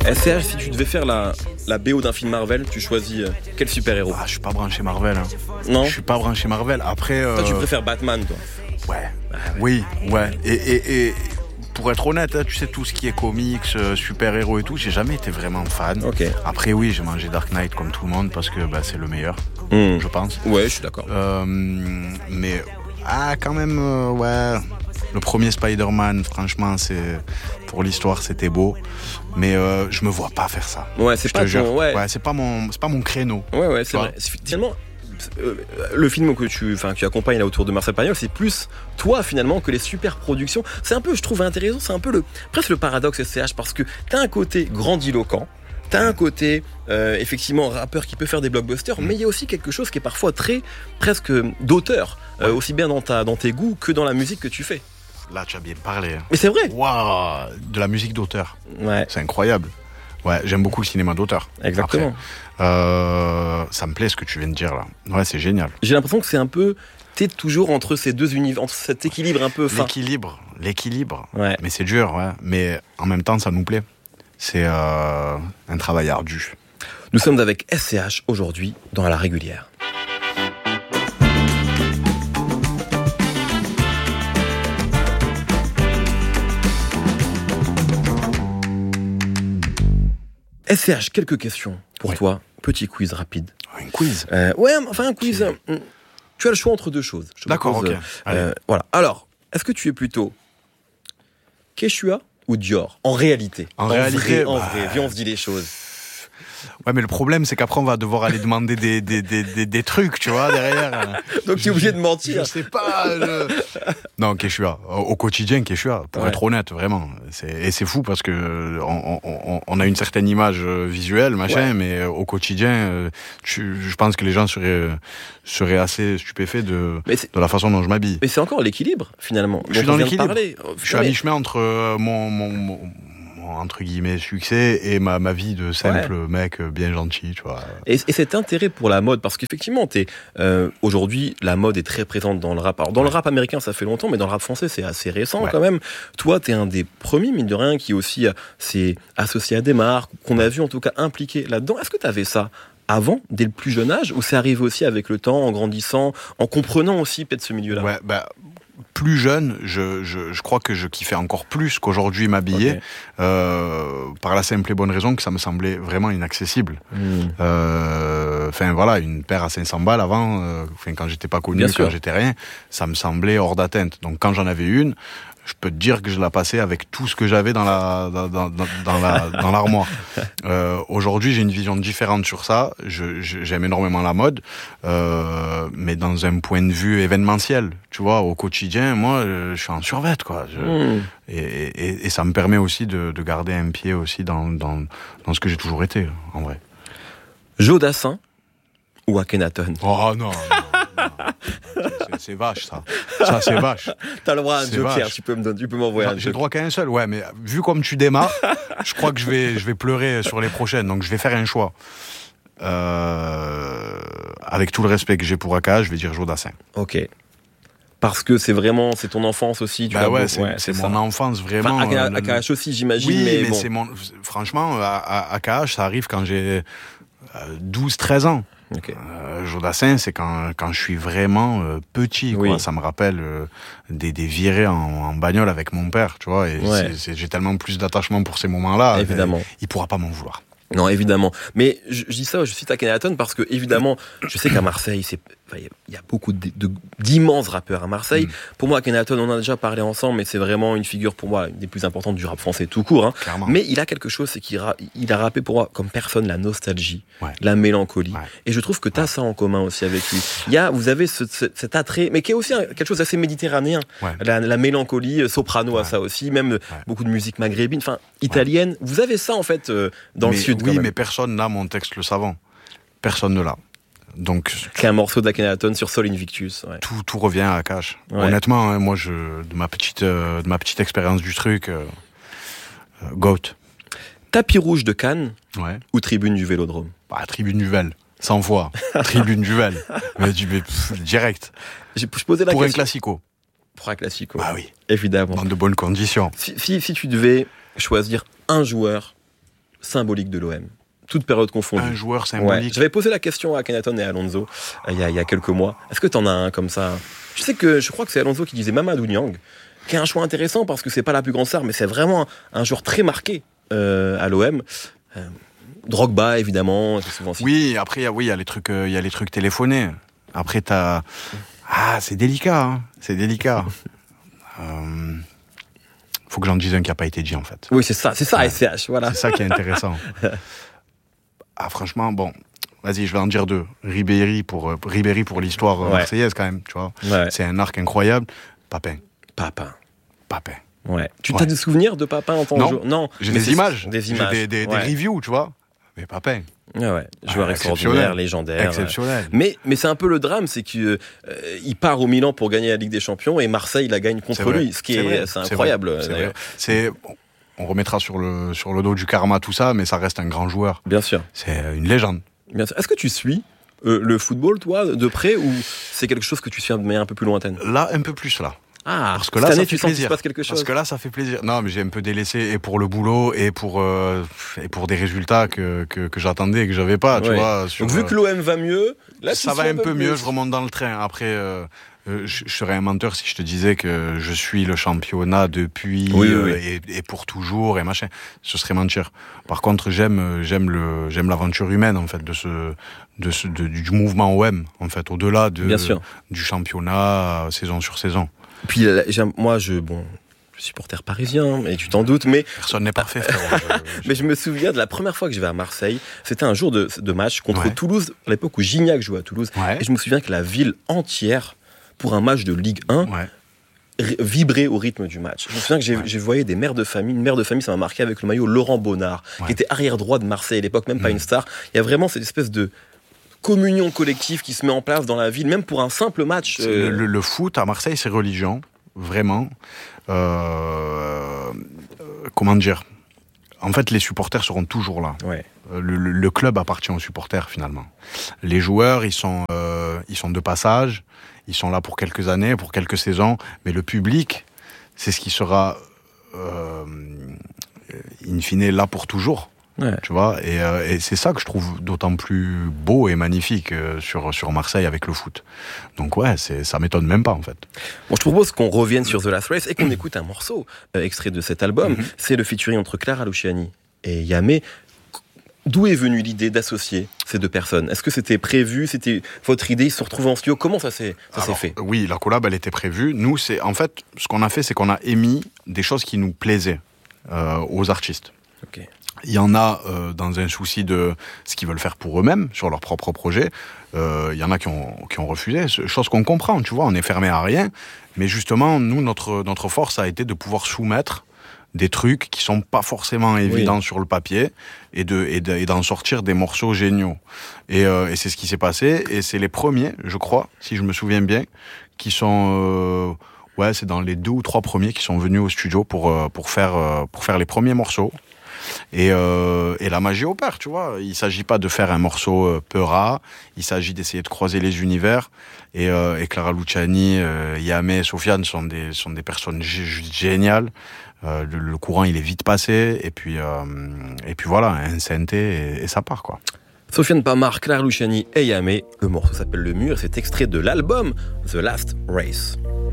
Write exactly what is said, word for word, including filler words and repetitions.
S C H, si tu devais faire la, la B O d'un film Marvel, tu choisis euh, quel super-héros? Ah, je suis pas branché Marvel. Hein. Non. Je suis pas branché Marvel. Après. Euh... Toi, tu préfères Batman, toi? Ouais. Ah, oui, ouais. Et, et, et pour être honnête, hein, tu sais, tout ce qui est comics, euh, super-héros et tout, j'ai jamais été vraiment fan. Okay. Après, oui, j'ai mangé Dark Knight comme tout le monde parce que bah, c'est le meilleur, mmh. je pense. Ouais, je suis d'accord. Euh, mais, ah, quand même, euh, ouais. Le premier Spider-Man, franchement, c'est pour l'histoire, c'était beau. Mais euh, je me vois pas faire ça. Ouais, c'est je pas te jure. Ton, ouais. ouais, c'est pas mon, c'est pas mon créneau. Ouais, ouais, c'est vrai. Finalement, euh, le film que tu, enfin, que tu accompagnes là autour de Marcel Pagnol, c'est plus toi finalement que les super productions. C'est un peu, je trouve intéressant, c'est un peu le presque le paradoxe S C H parce que t'as un côté grandiloquent. T'as un côté, euh, effectivement, rappeur qui peut faire des blockbusters, mmh. mais il y a aussi quelque chose qui est parfois très, presque d'auteur, euh, aussi bien dans, ta, dans tes goûts que dans la musique que tu fais. Là, tu as bien parlé. Mais c'est vrai. Waouh, de la musique d'auteur. Ouais. C'est incroyable. Ouais, j'aime beaucoup le cinéma d'auteur. Exactement. Après, euh, ça me plaît ce que tu viens de dire là. Ouais, c'est génial. J'ai l'impression que c'est un peu, t'es toujours entre ces deux univers, entre cet équilibre un peu fin. L'équilibre, l'équilibre. Ouais. Mais c'est dur, ouais. Mais en même temps, ça nous plaît. C'est euh, un travail ardu. Nous sommes avec S C H aujourd'hui dans La Régulière. S C H, quelques questions pour ouais. toi. Petit quiz rapide. Un quiz euh, Ouais, enfin un quiz. Okay. Tu as le choix entre deux choses. Je D'accord, propose, ok. Euh, voilà. Alors, est-ce que tu es plutôt Quechua ou Dior? En réalité. En, en vrai, réalité, en bah... vrai. Viens, on se dit les choses. Ouais, mais le problème, c'est qu'après, on va devoir aller demander des, des, des, des, des trucs, tu vois, derrière. Donc, tu es obligé de mentir. Je sais pas. Je... Non, Quechua. Au quotidien, Quechua, pour ouais. être honnête, vraiment. C'est... Et c'est fou parce que on, on, on a une certaine image visuelle, machin, ouais. mais au quotidien, tu, je pense que les gens seraient, seraient assez stupéfaits de, de la façon dont je m'habille. Mais c'est encore l'équilibre, finalement. Je suis dans l'équilibre. Parler. Je suis à mi-chemin entre mon, mon, mon entre guillemets succès et ma, ma vie de simple ouais. mec bien gentil, tu vois. Et, et cet intérêt pour la mode, parce qu'effectivement t'es, euh, aujourd'hui la mode est très présente dans le rap. Alors dans ouais. le rap américain ça fait longtemps, mais dans le rap français c'est assez récent ouais. quand même. Toi t'es un des premiers, mine de rien, qui aussi s'est associé à des marques, qu'on a vu en tout cas impliqué là-dedans. Est-ce que t'avais ça avant, dès le plus jeune âge, ou c'est arrivé aussi avec le temps, en grandissant, en comprenant aussi peut-être ce milieu-là? Ouais, bah... Plus jeune, je, je, je crois que je kiffais encore plus qu'aujourd'hui m'habiller, okay. euh, par la simple et bonne raison que ça me semblait vraiment inaccessible. Mmh. Euh, enfin voilà, une paire à cinq cents balles avant, euh, quand j'étais pas connu, Bien quand sûr. j'étais rien, ça me semblait hors d'atteinte. Donc quand j'en avais une, je peux te dire que je la passais avec tout ce que j'avais dans la dans, dans, dans la dans l'armoire. Euh, aujourd'hui, j'ai une vision différente sur ça. Je, je, j'aime énormément la mode, euh, mais dans un point de vue événementiel. Tu vois, au quotidien, moi, je suis en survêt, quoi. Je, mmh. et, et, et ça me permet aussi de, de garder un pied aussi dans dans dans ce que j'ai toujours été, en vrai. Joe Dassin ou Akhenaton? Oh non. non. C'est, c'est vache, ça. Ça, c'est vache. T'as le droit à un c'est joker, vache. tu peux, me donner, tu peux m'envoyer non, un J'ai le droit qu'à un seul, ouais, mais vu comme tu démarres, je crois que je vais, je vais pleurer sur les prochaines, donc je vais faire un choix. Euh, avec tout le respect que j'ai pour A K H, je vais dire Joe Dassin. Ok. Parce que c'est vraiment, c'est ton enfance aussi. Tu bah ouais, beau, c'est, ouais, c'est, c'est mon ça. enfance vraiment. Enfin, euh, A K H aussi, j'imagine. Oui, mais, mais bon. c'est mon. Franchement, A K H, ça arrive quand j'ai douze treize ans. Okay. Euh, Joe Dassin, c'est quand quand je suis vraiment euh, petit, quoi. Oui. Ça me rappelle euh, des des virées en, en bagnole avec mon père, tu vois. Et ouais. c'est, c'est, j'ai tellement plus d'attachement pour ces moments-là. Évidemment. Il pourra pas m'en vouloir. Non, évidemment. Mais je, je dis ça, je cite Akhenaton parce que évidemment, je sais qu'à Marseille, c'est il enfin, y a beaucoup de, de, d'immenses rappeurs à Marseille. Mm. Pour moi, Akhenaton, on en a déjà parlé ensemble, mais c'est vraiment une figure pour moi une des plus importantes du rap français tout court. Hein. Mais il a quelque chose, c'est qu'il ra- il a rappé pour moi comme personne la nostalgie, ouais. la mélancolie. Ouais. Et je trouve que tu as ouais. ça en commun aussi avec lui. Il y a, vous avez ce, ce, cet attrait, mais qui est aussi un, quelque chose d'assez méditerranéen. Ouais. La, la mélancolie, Soprano ouais. a ça aussi, même ouais. beaucoup de musique maghrébine, enfin italienne. Ouais. Vous avez ça en fait euh, dans mais, le sud. Oui, mais personne n'a mon texte Le Savant. Personne ne l'a. Donc, c'est un morceau d'Akhenaton sur Sol Invictus. Ouais. Tout, tout revient à Akash. Ouais. Honnêtement, hein, moi, je, de ma petite, euh, de ma petite expérience du truc, euh, euh, Goat. Tapis rouge de Cannes ouais. ou tribune du Vélodrome? Bah, tribune du Vel, cent fois. Tribune du Vel, mais, mais pff, direct. J'ai, je posais la Pour question. un classico. Pour un classico. Bah oui. Évidemment. Dans de bonnes conditions. Si, si, si tu devais choisir un joueur symbolique de l'O M. Toute période confondue. Un joueur symbolique. Ouais. J'avais posé la question à Akhenaton et à Alonso euh, il, y a, il y a quelques mois. Est-ce que t'en as un comme ça? Je sais que je crois que c'est Alonso qui disait Mamadou Niang, qui est un choix intéressant parce que c'est pas la plus grande star, mais c'est vraiment un, un joueur très marqué euh, à l'O M. Euh, Drogba, évidemment, c'est souvent cité. Oui, après, il y a, oui, il y a les trucs, il y a les trucs téléphonés. Après, t'as, ah, c'est délicat, hein. C'est délicat. euh... Faut que j'en dise un qui n'a pas été dit, en fait. Oui, c'est ça, c'est ça, ouais. S C H, voilà. C'est ça qui est intéressant. Ah, franchement, bon, vas-y, je vais en dire deux. Ribéry pour, euh, Ribéry pour l'histoire euh, ouais. marseillaise, quand même, tu vois. Ouais. C'est un arc incroyable. Papin. Papin. Papin. Ouais. Tu ouais. as des souvenirs de Papin en tant que joueur? Non. J'ai des images. Des images. J'ai des, des, ouais. des reviews, tu vois. Mais Papin. Ah ouais, joueur ah, extraordinaire, légendaire. Exceptionnel. Mais, mais c'est un peu le drame, c'est qu'il euh, part au Milan pour gagner la Ligue des Champions et Marseille la gagne contre lui, ce qui est, est c'est incroyable. C'est, d'ailleurs. c'est bon, on remettra sur le, sur le dos du karma tout ça, mais ça reste un grand joueur. Bien sûr. C'est une légende. Bien sûr. Est-ce que tu suis euh, le football, toi, de près, ou c'est quelque chose que tu suis de manière un peu plus lointaine? Là, un peu plus, là. Ah, parce que là, ça année, fait tu plaisir. Sens qu'il se passe quelque chose. Parce que là, ça fait plaisir. Non, mais j'ai un peu délaissé et pour le boulot et pour euh, et pour des résultats que que, que j'attendais et que j'avais pas. Ouais. Tu vois. Sur, Donc vu que l'O M va mieux, là, ça va un peu mieux. Mieux. Je remonte dans le train. Après, euh, euh, je, je serais un menteur si je te disais que je suis le championnat depuis oui, oui, euh, oui. Et, et pour toujours et machin. Ce serait mentir. Par contre, j'aime j'aime le j'aime l'aventure humaine en fait de ce de ce de, du mouvement O M en fait au-delà de Bien sûr. du championnat saison sur saison. Puis moi, je bon, je suis supporter parisien, et tu t'en doutes, mais personne n'est parfait, frère. je, je... mais je me souviens de la première fois que je vais à Marseille. C'était un jour de, de match contre ouais. Toulouse, à l'époque où Gignac jouait à Toulouse, ouais. et je me souviens que la ville entière, pour un match de Ligue un, ouais. r- vibrait au rythme du match. Je me souviens que j'ai, ouais. j'ai voyé des mères de famille, une mère de famille, ça m'a marqué avec le maillot Laurent Bonnard, ouais. qui était arrière droit de Marseille à l'époque, même mmh. pas une star. Il y a vraiment cette espèce de communion collective qui se met en place dans la ville, même pour un simple match. Euh... Le, le, le foot à Marseille, c'est religion. Vraiment, euh, comment dire? En fait, les supporters seront toujours là. Ouais. Le, le, le club appartient aux supporters finalement. Les joueurs, ils sont, euh, ils sont de passage, ils sont là pour quelques années, pour quelques saisons, mais le public, c'est ce qui sera, euh, in fine, là pour toujours. Ouais. Tu vois, et, euh, et c'est ça que je trouve d'autant plus beau et magnifique euh, sur, sur Marseille avec le foot. Donc ouais, c'est, ça m'étonne même pas en fait. Bon, je propose qu'on revienne sur The Last Race et qu'on écoute un morceau euh, extrait de cet album. Mm-hmm. C'est le featuring entre Clara Luciani et Yamé. D'où est venue l'idée d'associer ces deux personnes? Est-ce que c'était prévu? C'était votre idée? Ils se sont retrouvés en studio? Comment ça s'est, ça Alors, s'est fait? Oui, la collab, elle était prévue. Nous, c'est en fait, ce qu'on a fait, c'est qu'on a émis des choses qui nous plaisaient euh, aux artistes. Ok. Il y en a euh, dans un souci de ce qu'ils veulent faire pour eux-mêmes, sur leur propre projet. Euh, il y en a qui ont, qui ont refusé, chose qu'on comprend, tu vois, on est fermé à rien. Mais justement, nous, notre, notre force a été de pouvoir soumettre des trucs qui sont pas forcément évidents oui. sur le papier et, de, et, de, et d'en sortir des morceaux géniaux. Et, euh, et c'est ce qui s'est passé. Et c'est les premiers, je crois, si je me souviens bien, qui sont... Euh, ouais, c'est dans les deux ou trois premiers qui sont venus au studio pour, euh, pour, faire, euh, pour faire les premiers morceaux. Et, euh, et la magie opère, tu vois. Il s'agit pas de faire un morceau euh, peura, il s'agit d'essayer de croiser les univers. Et, euh, et Clara Luciani, euh, Yamé, Sofiane sont des, sont des personnes g- géniales. Euh, le, le courant, il est vite passé. Et puis, euh, et puis voilà, un synthé et, et ça part, quoi. Sofiane Pamart, Clara Luciani et Yamé. Le morceau s'appelle Le Mur, c'est extrait de l'album The Last Race.